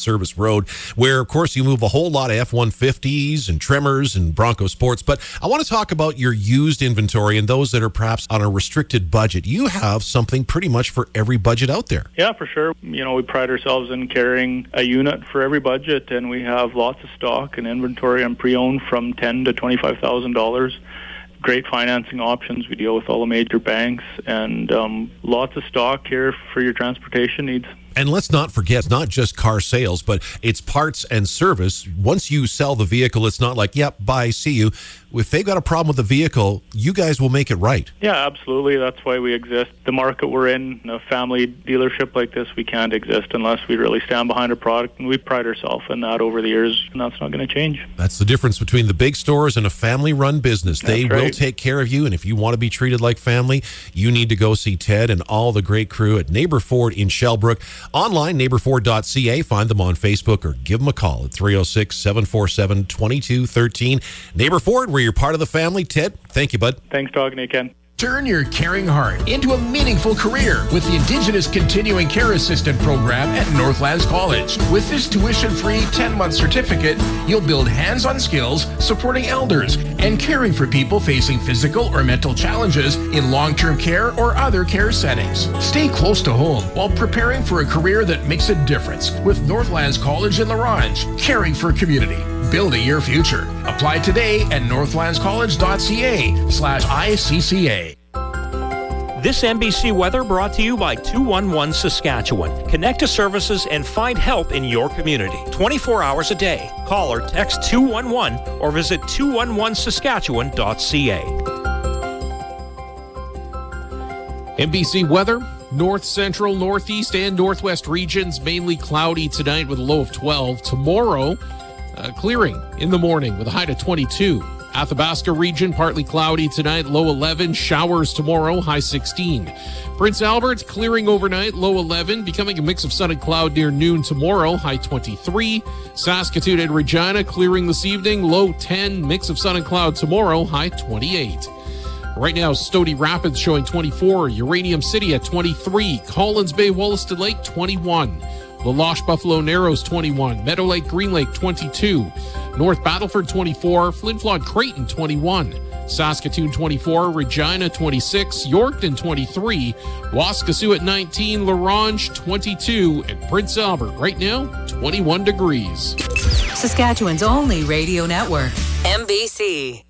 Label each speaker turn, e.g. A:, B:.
A: Service Road, where, of course, you move a whole lot of F-150s and Tremors and Bronco Sports. But I want to talk about your used inventory and those that are perhaps on a restricted budget. You have something pretty much for every budget out there.
B: Yeah, for sure. We pride ourselves in carrying a unit for every budget, and we have lots of stock and inventory on pre-owned from $10,000 to $25,000. Great financing options. We deal with all the major banks, and lots of stock here for your transportation needs.
A: And let's not forget, it's not just car sales, but it's parts and service. Once you sell the vehicle, it's not like, yep, bye, see you. If they've got a problem with the vehicle, you guys will make it right.
B: Yeah, absolutely. That's why we exist. The market we're in a family dealership like this, we can't exist unless we really stand behind a product, and we pride ourselves in that over the years, and that's not going to change.
A: That's the difference between the big stores and a family-run business. They will take care of you, and if you want to be treated like family, you need to go see Ted and all the great crew at Neighbor Ford in Shellbrook. Online, neighborford.ca. Find them on Facebook or give them a call at 306-747-2213. Neighbor Ford, where you're part of the family. Ted, thank you, bud.
B: Thanks talking to you, Ken.
C: Turn your caring heart into a meaningful career with the Indigenous Continuing Care Assistant program at Northlands College. With this tuition-free 10-month certificate, you'll build hands-on skills supporting elders and caring for people facing physical or mental challenges in long-term care or other care settings. Stay close to home while preparing for a career that makes a difference with Northlands College in La Ronge, caring for community, building your future. Apply today at northlandscollege.ca/ICCA.
D: This NBC weather brought to you by 211 Saskatchewan. Connect to services and find help in your community 24 hours a day. Call or text 211 or visit 211saskatchewan.ca.
E: NBC weather. North, central, northeast, and northwest regions mainly cloudy tonight with a low of 12. Tomorrow, clearing in the morning with a high to 22. Athabasca region, partly cloudy tonight, low 11. Showers tomorrow, high 16. Prince Albert, clearing overnight, low 11. Becoming a mix of sun and cloud near noon tomorrow, high 23. Saskatoon and Regina, clearing this evening, low 10. Mix of sun and cloud tomorrow, high 28. Right now, Stony Rapids showing 24. Uranium City at 23. Collins Bay, Wollaston Lake, 21. La Loche, Buffalo Narrows, 21. Meadow Lake, Green Lake, 22. North Battleford, 24. Flin Flon, Creighton, 21. Saskatoon, 24. Regina, 26. Yorkton, 23. Waskesiu at 19. La Ronge, 22. And Prince Albert, right now, 21 degrees.
F: Saskatchewan's only radio network, MBC.